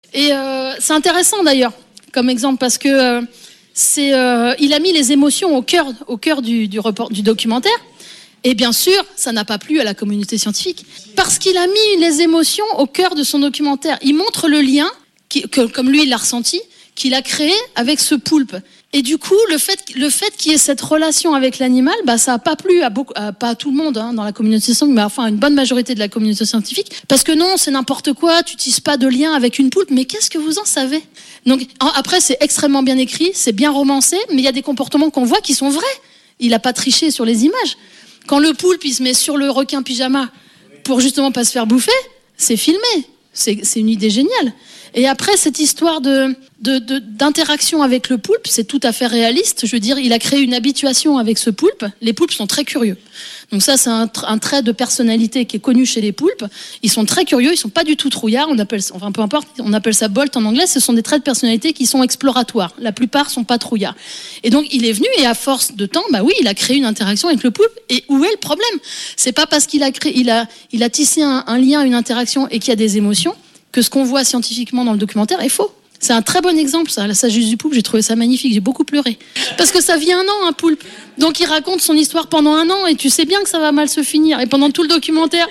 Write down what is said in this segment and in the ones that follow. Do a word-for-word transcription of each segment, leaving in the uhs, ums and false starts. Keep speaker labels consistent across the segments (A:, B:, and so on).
A: Et euh, c'est intéressant d'ailleurs comme exemple parce que euh, c'est, euh, il a mis les émotions au cœur, au cœur du, du, report, du documentaire. Et bien sûr, ça n'a pas plu à la communauté scientifique parce qu'il a mis les émotions au cœur de son documentaire. Il montre le lien, qui, que, comme lui il l'a ressenti, qu'il a créé avec ce poulpe. Et du coup, le fait, le fait qu'il y ait cette relation avec l'animal, bah, ça n'a pas plu à, beaucoup, à pas à tout le monde hein, dans la communauté scientifique, mais enfin à une bonne majorité de la communauté scientifique. Parce que non, c'est n'importe quoi, tu n'utilises pas de lien avec une poulpe, mais qu'est-ce que vous en savez ? Donc après, c'est extrêmement bien écrit, c'est bien romancé, mais il y a des comportements qu'on voit qui sont vrais. Il n'a pas triché sur les images. Quand le poulpe, il se met sur le requin pyjama pour justement pas se faire bouffer, c'est filmé. C'est, c'est une idée géniale. Et après, cette histoire de, de, de, d'interaction avec le poulpe, c'est tout à fait réaliste. Je veux dire, il a créé une habituation avec ce poulpe. Les poulpes sont très curieux. Donc ça, c'est un, un trait de personnalité qui est connu chez les poulpes. Ils sont très curieux, ils sont pas du tout trouillards. On appelle, enfin, peu importe, on appelle ça bolt en anglais. Ce sont des traits de personnalité qui sont exploratoires. La plupart sont pas trouillards. Et donc, il est venu et à force de temps, bah oui, il a créé une interaction avec le poulpe. Et où est le problème ? C'est pas parce qu'il a créé, il a, il a tissé un, un lien, une interaction et qu'il y a des émotions que ce qu'on voit scientifiquement dans le documentaire est faux. C'est un très bon exemple, ça. La sagesse du poulpe, j'ai trouvé ça magnifique, j'ai beaucoup pleuré. Parce que ça vit un an, un poulpe. Donc il raconte son histoire pendant un an et tu sais bien que ça va mal se finir. Et pendant tout le documentaire,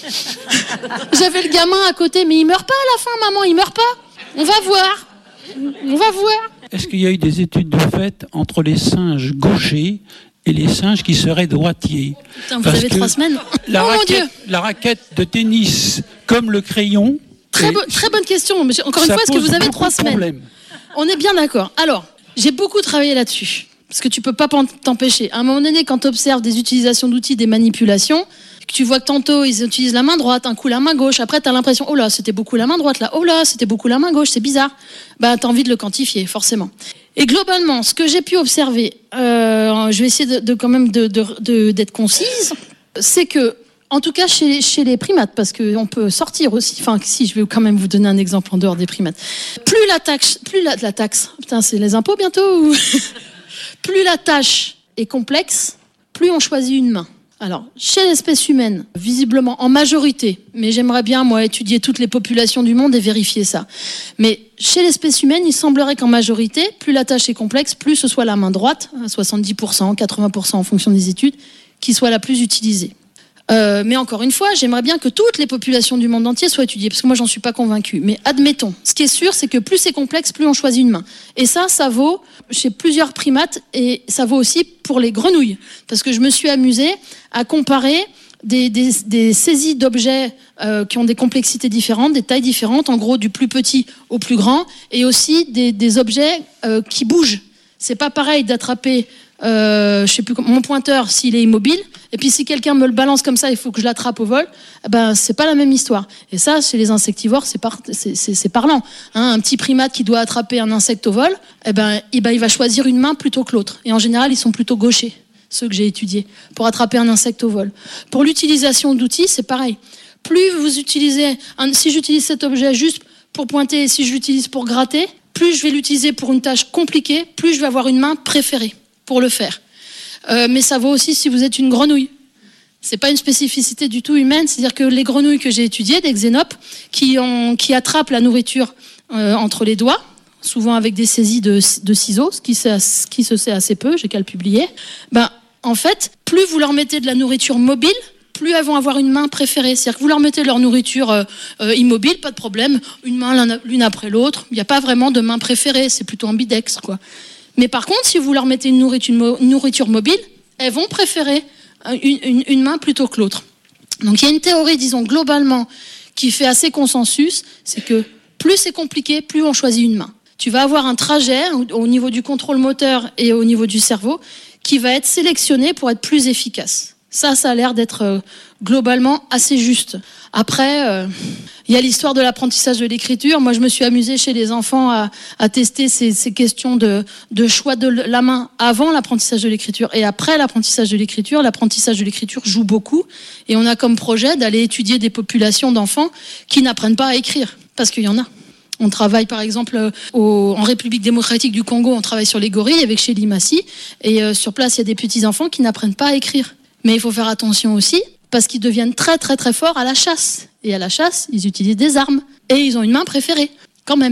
A: j'avais le gamin à côté, mais il meurt pas à la fin, maman, il meurt pas. On va voir. On va voir.
B: Est-ce qu'il y a eu des études de fait entre les singes gauchers et les singes qui seraient droitiers ?
A: Putain, vous Parce avez trois semaines.
B: La,
A: oh
B: raquette,
A: mon Dieu.
B: La raquette de tennis, comme le crayon...
A: Très, bo- très bonne question. Mais encore une fois, est-ce que vous avez trois semaines ? On est bien d'accord. Alors, j'ai beaucoup travaillé là-dessus. Parce que tu peux pas t'empêcher. À un moment donné, quand tu observes des utilisations d'outils, des manipulations, tu vois que tantôt, ils utilisent la main droite, un coup la main gauche. Après, tu as l'impression, oh là, c'était beaucoup la main droite, là. Oh là, c'était beaucoup la main gauche, c'est bizarre. Bah, tu as envie de le quantifier, forcément. Et globalement, ce que j'ai pu observer, euh, je vais essayer de, de quand même de, de, de, d'être concise, c'est que en tout cas, chez, chez les primates, parce qu'on peut sortir aussi, enfin, si, je vais quand même vous donner un exemple en dehors des primates. Plus la taxe, plus la, la taxe, putain, c'est les impôts bientôt ou... Plus la tâche est complexe, plus on choisit une main. Alors, chez l'espèce humaine, visiblement, en majorité, mais j'aimerais bien, moi, étudier toutes les populations du monde et vérifier ça. Mais chez l'espèce humaine, il semblerait qu'en majorité, plus la tâche est complexe, plus ce soit la main droite, soixante-dix pour cent, quatre-vingts pour cent en fonction des études, qui soit la plus utilisée. Euh, mais encore une fois, j'aimerais bien que toutes les populations du monde entier soient étudiées, parce que moi, j'en suis pas convaincue. Mais admettons, ce qui est sûr, c'est que plus c'est complexe, plus on choisit une main. Et ça, ça vaut chez plusieurs primates, et ça vaut aussi pour les grenouilles. Parce que je me suis amusée à comparer des, des, des saisies d'objets euh, qui ont des complexités différentes, des tailles différentes, en gros du plus petit au plus grand, et aussi des, des objets euh, qui bougent. C'est pas pareil d'attraper euh, je sais plus, mon pointeur s'il est immobile, et puis si quelqu'un me le balance comme ça, il faut que je l'attrape au vol, eh ben, c'est pas la même histoire. Et ça, chez les insectivores, c'est, par, c'est, c'est, c'est parlant. Hein, un petit primate qui doit attraper un insecte au vol, eh ben, eh ben, il va choisir une main plutôt que l'autre. Et en général, ils sont plutôt gauchers, ceux que j'ai étudiés, pour attraper un insecte au vol. Pour l'utilisation d'outils, c'est pareil. Plus vous utilisez, un, si j'utilise cet objet juste pour pointer, et si je l'utilise pour gratter, plus je vais l'utiliser pour une tâche compliquée, plus je vais avoir une main préférée pour le faire. Euh, mais ça vaut aussi si vous êtes une grenouille. C'est pas une spécificité du tout humaine, c'est-à-dire que les grenouilles que j'ai étudiées, des xénopes, qui, ont, qui attrapent la nourriture euh, entre les doigts, souvent avec des saisies de, de ciseaux, ce qui, ce qui se sait assez peu, j'ai qu'à le publier, ben, en fait, plus vous leur mettez de la nourriture mobile, plus elles vont avoir une main préférée. C'est-à-dire que vous leur mettez leur nourriture euh, euh, immobile, pas de problème, une main l'une après l'autre, il n'y a pas vraiment de main préférée, c'est plutôt ambidextre, quoi. Mais par contre, si vous leur mettez une nourriture, une nourriture mobile, elles vont préférer une, une, une main plutôt que l'autre. Donc il y a une théorie, disons, globalement, qui fait assez consensus, c'est que plus c'est compliqué, plus on choisit une main. Tu vas avoir un trajet au niveau du contrôle moteur et au niveau du cerveau qui va être sélectionné pour être plus efficace. Ça, ça a l'air d'être euh, globalement assez juste. Après, euh, il y a l'histoire de l'apprentissage de l'écriture. Moi, je me suis amusée chez les enfants à, à tester ces, ces questions de, de choix de la main avant l'apprentissage de l'écriture et après l'apprentissage de l'écriture. L'apprentissage de l'écriture joue beaucoup et on a comme projet d'aller étudier des populations d'enfants qui n'apprennent pas à écrire, parce qu'il y en a. On travaille par exemple au, en République démocratique du Congo, on travaille sur les gorilles avec Chélie Massy, et euh, sur place, il y a des petits-enfants qui n'apprennent pas à écrire. Mais il faut faire attention aussi, parce qu'ils deviennent très très très forts à la chasse. Et à la chasse, ils utilisent des armes. Et ils ont une main préférée. quand même.